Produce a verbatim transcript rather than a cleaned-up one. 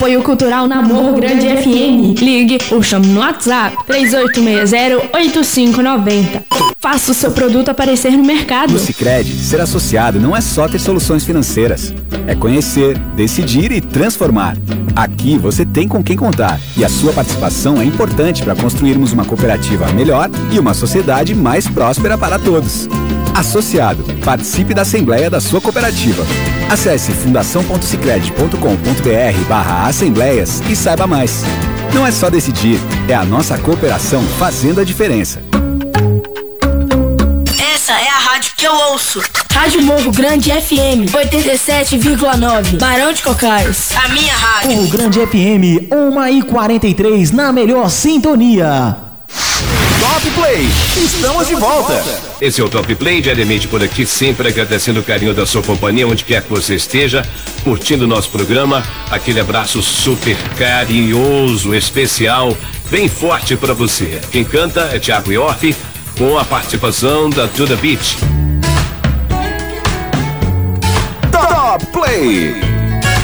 Apoio Cultural na Morro Grande F M. Ligue ou chame no WhatsApp três oito seis zero, oito cinco nove zero. Faça o seu produto aparecer no mercado. No Sicredi, ser associado não é só ter soluções financeiras. É conhecer, decidir e transformar. Aqui você tem com quem contar e a sua participação é importante para construirmos uma cooperativa melhor e uma sociedade mais próspera para todos. Associado, participe da Assembleia da sua cooperativa. Acesse fundação ponto sicredi ponto com ponto br barra assembleias e saiba mais. Não é só decidir, é a nossa cooperação fazendo a diferença. Essa é a rádio que eu ouço. Rádio Morro Grande F M oitenta e sete vírgula nove, Barão de Cocais. A minha rádio. Morro Grande F M, uma e quarenta e três na melhor sintonia. Top Play, estamos de volta. Esse é o Top Play, diariamente por aqui, sempre agradecendo o carinho da sua companhia, onde quer que você esteja, curtindo o nosso programa. Aquele abraço super carinhoso, especial, bem forte pra você. Quem canta é Thiago Iorfi, com a participação da Duda Beat. Top Play.